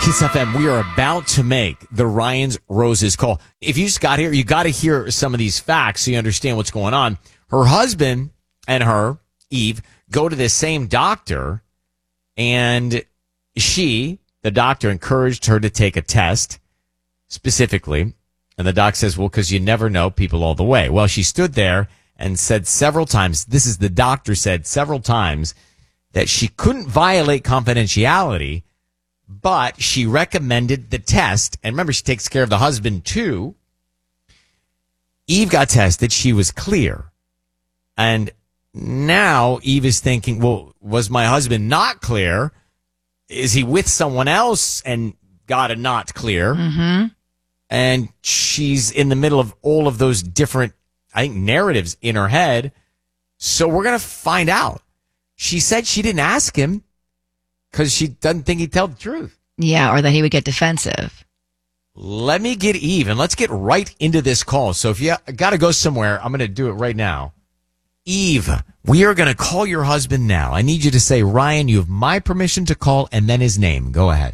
Kiss FM, we are about to make the Ryan's Roses call. If you just got here, you got to hear some of these facts so you understand what's going on. Her husband and her, Eve, go to the same doctor, and the doctor, encouraged her to take a test specifically. And the doc says, well, because you never know people all the way. Well, she stood there and said several times, the doctor said several times, that she couldn't violate confidentiality, but she recommended the test. And remember, she takes care of the husband too. Eve got tested. She was clear. And now Eve is thinking, well, was my husband not clear? Is he with someone else and got a not clear? Mm-hmm. And she's in the middle of all of those different, I think, narratives in her head. So we're going to find out. She said she didn't ask him because she doesn't think he'd tell the truth. Yeah, or that he would get defensive. Let me get Eve, and let's get right into this call. So if you got to go somewhere, I'm going to do it right now. Eve, we are going to call your husband now. I need you to say, Ryan, you have my permission to call, and then his name. Go ahead.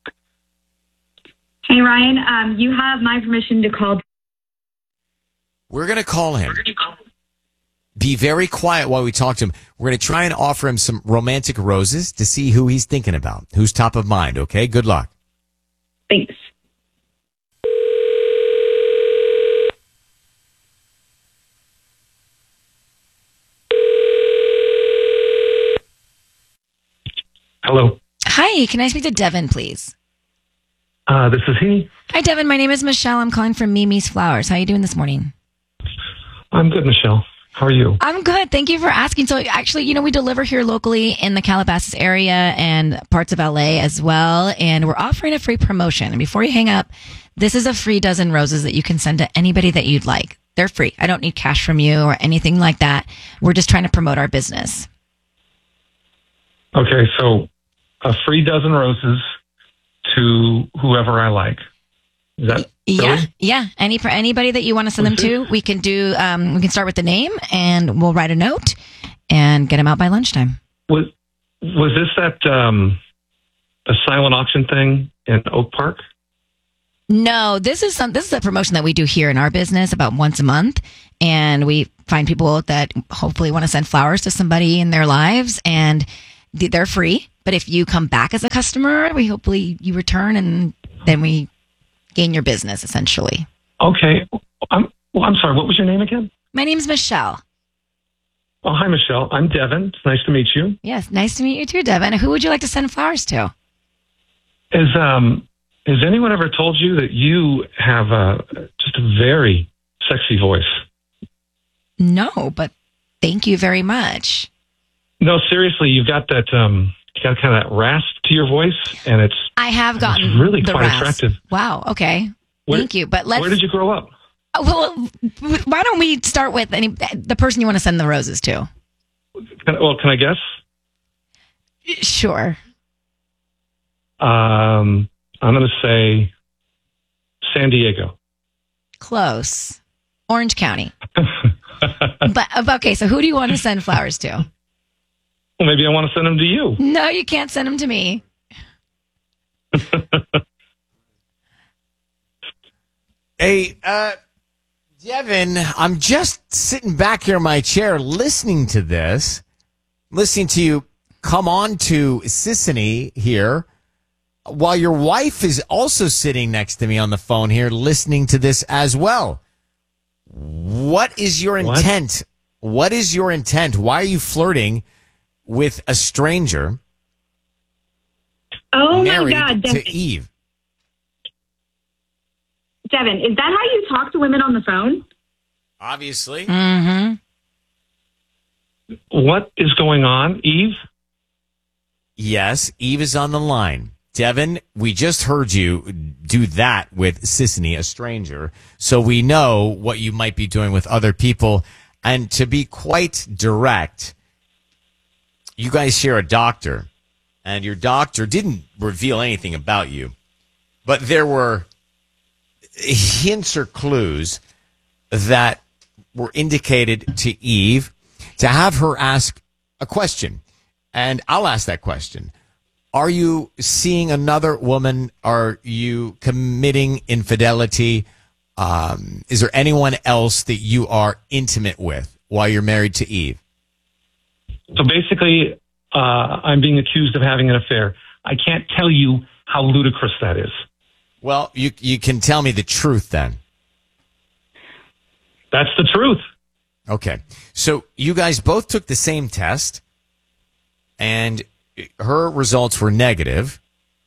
Hey, Ryan, you have my permission to call. We're going to call him. Be very quiet while we talk to him. We're going to try and offer him some romantic roses to see who he's thinking about, who's top of mind, okay? Good luck. Thanks. Hello. Hi, can I speak to Devin, please? This is he. Hi, Devin. My name is Michelle. I'm calling from Mimi's Flowers. How are you doing this morning? I'm good, Michelle. How are you? I'm good. Thank you for asking. So actually, we deliver here locally in the Calabasas area and parts of LA as well. And we're offering a free promotion. And before you hang up, this is a free dozen roses that you can send to anybody that you'd like. They're free. I don't need cash from you or anything like that. We're just trying to promote our business. Okay, so a free dozen roses to whoever I like. Is that silly? Yeah. Anybody that you want to send them to, we can do. We can start with the name, and we'll write a note and get them out by lunchtime. Was this that a silent auction thing in Oak Park? No, this is a promotion that we do here in our business about once a month, and we find people that hopefully want to send flowers to somebody in their lives, and they're free. But if you come back as a customer, hopefully you return, and then we gain your business, essentially. Okay. I'm sorry. What was your name again? My name's Michelle. Oh, hi, Michelle. I'm Devin. It's nice to meet you. Yes, nice to meet you too, Devin. Who would you like to send flowers to? Has anyone ever told you that you have just a very sexy voice? No, but thank you very much. No, seriously, you've got that. You got kind of that rasp to your voice, and I have gotten it's really the quite rasp. attractive. Wow. Okay. Thank you. But where did you grow up? Well, why don't we start with the person you want to send the roses to? Can I guess? Sure. I'm going to say San Diego. Close. Orange County. But okay, so who do you want to send flowers to? Well, maybe I want to send them to you. No, you can't send them to me. Hey, Devin, I'm just sitting back here in my chair listening to you come on to Sissany here, while your wife is also sitting next to me on the phone here listening to this as well. What is your intent? What is your intent? Why are you flirting with a stranger? Oh my God, to Devin. Eve? Devin, is that how you talk to women on the phone? Obviously. Mm-hmm. What is going on, Eve? Yes, Eve is on the line. Devin, we just heard you do that with Sissany, a stranger, so we know what you might be doing with other people. And to be quite direct, you guys share a doctor, and your doctor didn't reveal anything about you, but there were hints or clues that were indicated to Eve to have her ask a question. And I'll ask that question. Are you seeing another woman? Are you committing infidelity? Is there anyone else that you are intimate with while you're married to Eve? So basically, I'm being accused of having an affair. I can't tell you how ludicrous that is. Well, you can tell me the truth then. That's the truth. Okay. So you guys both took the same test, and her results were negative.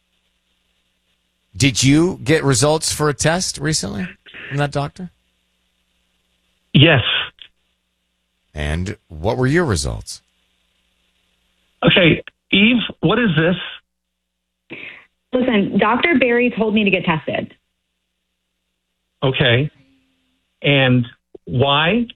Did you get results for a test recently from that doctor? Yes. And what were your results? Okay, Eve, what is this? Listen, Dr. Barry told me to get tested. Okay. And why?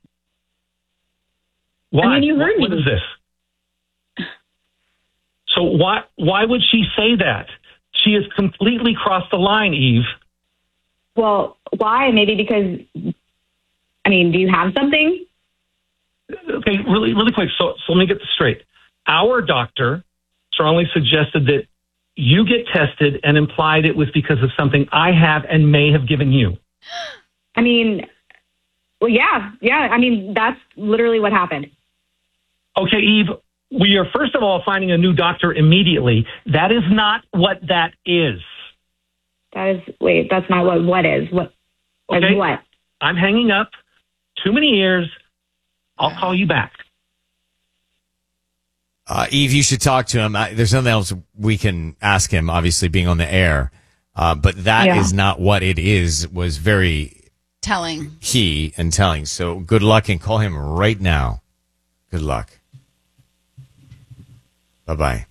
Why? I mean, you heard What me. is this? So why would she say that? She has completely crossed the line, Eve. Well, why? Maybe because, I mean, do you have something? Okay, really quick. So let me get this straight. Our doctor strongly suggested that you get tested and implied it was because of something I have and may have given you. I mean, well, yeah. I mean, that's literally what happened. Okay, Eve, we are first of all finding a new doctor immediately. That is not what that is. That's not what is. What? Okay. What? I'm hanging up. Too many ears. I'll call you back. Eve, you should talk to him. There's nothing else we can ask him, obviously being on the air. But that is not what it is, was very Telling. key and telling. So good luck and call him right now. Good luck. Bye-bye.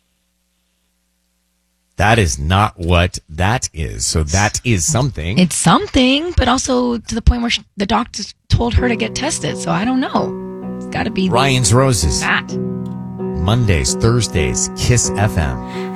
That is not what that is. So that is something. It's something, but also to the point where the doctor told her to get tested. So I don't know. It's got to be Ryan's Roses. that. Mondays, Thursdays, Kiss FM.